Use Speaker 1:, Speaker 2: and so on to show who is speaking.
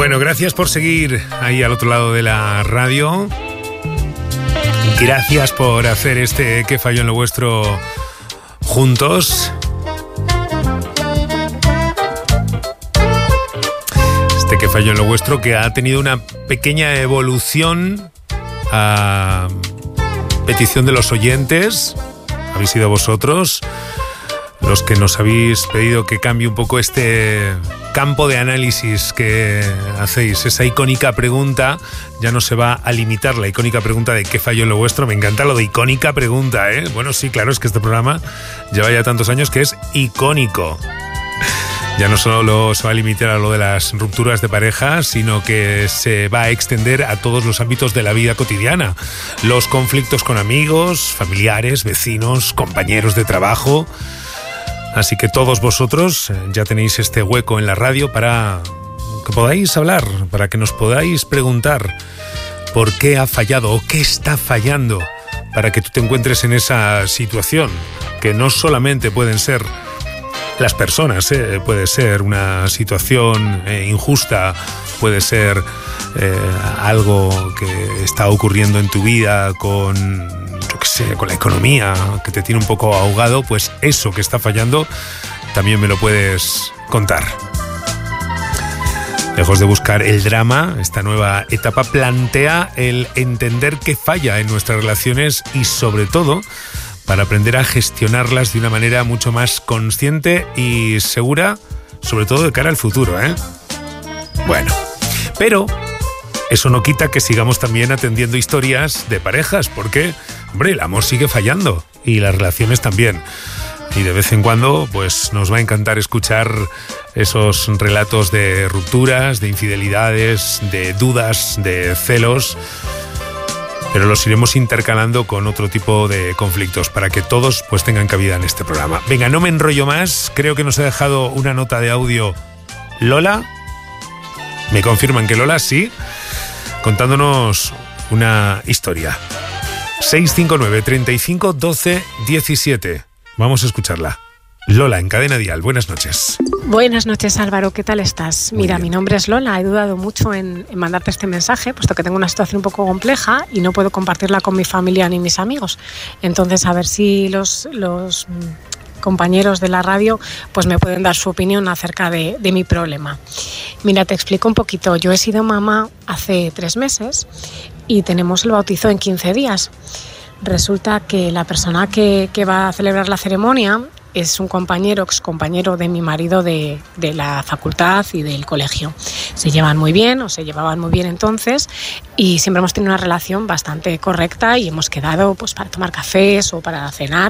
Speaker 1: Bueno, gracias por seguir ahí al otro lado de la radio. Gracias por hacer este ¿Qué falló en lo vuestro? Juntos. Este ¿Qué falló en lo vuestro? Que ha tenido una pequeña evolución a petición de los oyentes. Habéis sido vosotros los que nos habéis pedido que cambie un poco este campo de análisis que hacéis. Esa icónica pregunta ya no se va a limitar, la icónica pregunta de ¿qué falló en lo vuestro? Me encanta lo de icónica pregunta, ¿eh? Bueno, sí, claro, es que este programa lleva ya tantos años que es icónico. Ya no solo se va a limitar a lo de las rupturas de pareja, sino que se va a extender a todos los ámbitos de la vida cotidiana. Los conflictos con amigos, familiares, vecinos, compañeros de trabajo. Así que todos vosotros ya tenéis este hueco en la radio para que podáis hablar, para que nos podáis preguntar por qué ha fallado o qué está fallando, para que tú te encuentres en esa situación, que no solamente pueden ser las personas, puede ser una situación injusta, puede ser algo que está ocurriendo en tu vida con la economía, que te tiene un poco ahogado. Pues eso que está fallando también me lo puedes contar. Lejos de buscar el drama, esta nueva etapa plantea el entender qué falla en nuestras relaciones y, sobre todo, para aprender a gestionarlas de una manera mucho más consciente y segura, sobre todo de cara al futuro, ¿eh? Bueno, pero eso no quita que sigamos también atendiendo historias de parejas, porque, hombre, el amor sigue fallando y las relaciones también. Y de vez en cuando, pues nos va a encantar escuchar esos relatos de rupturas, de infidelidades, de dudas, de celos, pero los iremos intercalando con otro tipo de conflictos para que todos pues tengan cabida en este programa. Venga, no me enrollo más, creo que nos ha dejado una nota de audio Lola. Me confirman que Lola sí, contándonos una historia. 659 35 12 17. Vamos a escucharla. Lola, en Cadena Dial, buenas noches.
Speaker 2: Buenas noches, Álvaro, ¿qué tal estás? Mira, mi nombre es Lola, he dudado mucho en mandarte este mensaje, puesto que tengo una situación un poco compleja y no puedo compartirla con mi familia ni mis amigos. Entonces, a ver si los compañeros de la radio pues me pueden dar su opinión acerca de mi problema. Mira, te explico un poquito. Yo he sido mamá hace 3 meses y tenemos el bautizo en 15 días. Resulta que la persona que va a celebrar la ceremonia es un excompañero de mi marido de la facultad y del colegio. Se llevan muy bien, o se llevaban muy bien entonces, y siempre hemos tenido una relación bastante correcta y hemos quedado pues para tomar cafés o para cenar